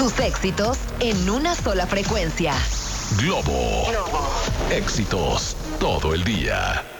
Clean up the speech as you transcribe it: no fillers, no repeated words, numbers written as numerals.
tus éxitos en una sola frecuencia. Globo. Éxitos todo el día.